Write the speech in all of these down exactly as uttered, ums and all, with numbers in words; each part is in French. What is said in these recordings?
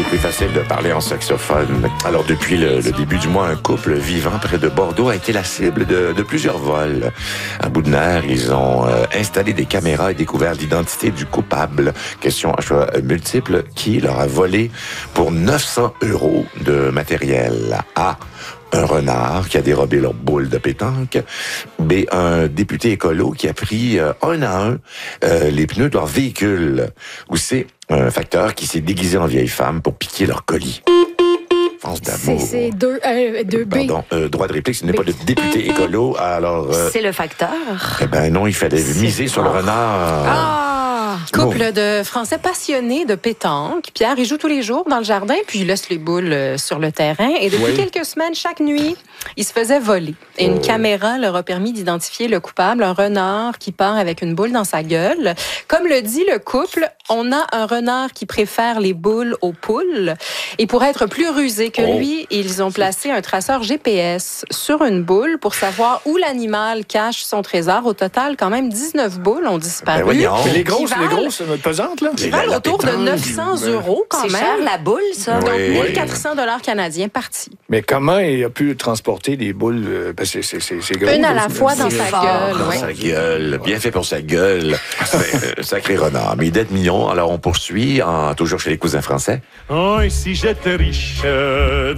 plus facile de parler en saxophone. Alors, depuis le, le début du mois, un couple vivant près de Bordeaux a été la cible de, de plusieurs vols. À bout de nerfs, ils ont euh, installé des caméras et découvert l'identité du coupable. Question à choix multiple, qui leur a volé pour neuf cents euros de matériel. A. Un renard qui a dérobé leur boule de pétanque. B. Un député écolo qui a pris euh, un à un euh, les pneus de leur véhicule. Ou C. Un facteur qui s'est déguisé en vieille femme pour piquer leur colis. France d'amour. C'est deux, euh, deux B. Pardon, euh, droit de réplique, ce n'est pas le député écolo, alors... Euh, c'est le facteur. Eh ben non, il fallait miser sur le renard. Ah! Couple Bon. de Français passionnés de pétanque. Pierre, il joue tous les jours dans le jardin, puis il laisse les boules euh, sur le terrain. Et depuis Oui. quelques semaines, chaque nuit, il se faisait voler. Et une Oh. caméra leur a permis d'identifier le coupable, un renard qui part avec une boule dans sa gueule. Comme le dit le couple, on a un renard qui préfère les boules aux poules. Et pour être plus rusé que Oh. lui, ils ont placé un traceur G P S sur une boule pour savoir où l'animal cache son trésor. Au total, quand même, dix-neuf boules ont disparu. Ben voyons. Mais les grosses, Qui les valent- grosses, notre pesante, là? Qui Et la- valent la autour de pétanque, neuf cents euros quand C'est même. cher la boule, ça. Oui. Donc, Oui. mille quatre cents dollars canadiens partis. Mais comment il a pu transporter des boules? euh, Parce que c'est, c'est, c'est gros. Une à là, la c'est- fois dans c'est- sa fort. gueule. Dans ouais. sa gueule, bien fait pour sa gueule. Ben, euh, sacré renard. Mais d'être mignon, alors on poursuit, en, toujours chez les cousins français. Oh, et si j'étais riche. euh,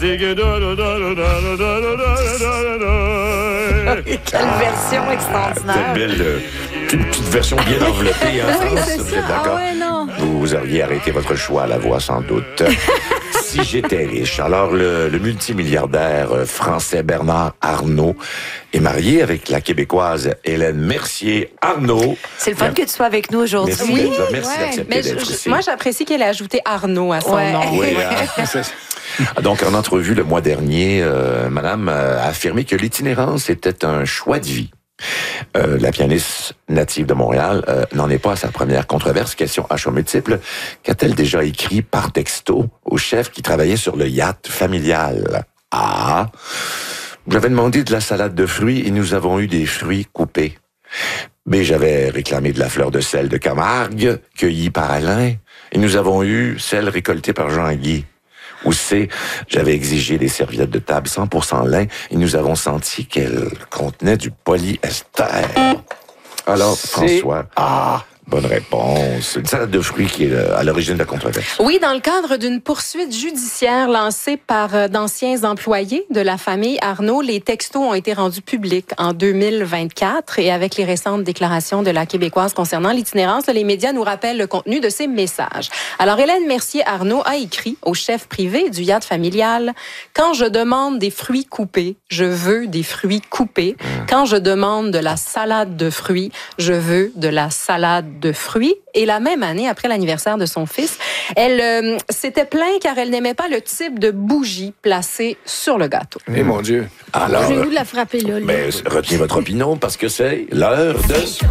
Quelle version extraordinaire. Quelle belle, euh, une petite version bien enveloppée en Oui, France. c'est Vous ça. êtes d'accord? Ah ouais, non. Vous, vous auriez arrêté votre choix à la voix, sans doute. Si j'étais riche. Alors, le, le multimilliardaire euh, français Bernard Arnault est marié avec la Québécoise Hélène Mercier-Arnault. C'est le fun que tu sois avec nous aujourd'hui. Merci, Oui, d'être- merci ouais. d'accepter Mais je- d'être je- ici. moi, j'apprécie qu'elle ait ajouté Arnaud à son Ouais. nom. Oui, hein. c'est- Ah, donc, en entrevue le mois dernier, euh, Madame euh, a affirmé que l'itinérance était un choix de vie. Euh, la pianiste native de Montréal euh, n'en est pas à sa première controverse. Question à choix multiple. Qu'a-t-elle déjà écrit par texto au chef qui travaillait sur le yacht familial? A. J'avais demandé de la salade de fruits et nous avons eu des fruits coupés. B. J'avais réclamé de la fleur de sel de Camargue, cueillie par Alain, et nous avons eu celle récoltée par Jean-Guy. Ou C. J'avais exigé des serviettes de table cent pour cent lin, et nous avons senti qu'elles contenaient du polyester. Alors, François, Ah! bonne réponse. Une salade de fruits qui est euh, à l'origine de la controverse. Oui, dans le cadre d'une poursuite judiciaire lancée par euh, d'anciens employés de la famille Arnault, les textos ont été rendus publics en deux mille vingt-quatre et avec les récentes déclarations de la Québécoise concernant l'itinérance, les médias nous rappellent le contenu de ces messages. Alors, Hélène Mercier-Arnault a écrit au chef privé du yacht familial « Quand je demande des fruits coupés, je veux des fruits coupés. Quand je demande de la salade de fruits, je veux de la salade de fruits. » Et la même année, après l'anniversaire de son fils, elle euh, s'était plainte car elle n'aimait pas le type de bougie placée sur le gâteau. Eh mon Dieu. Alors, J'ai le goût de la frapper là. là. ben, retenez votre opinion parce que c'est l'heure de...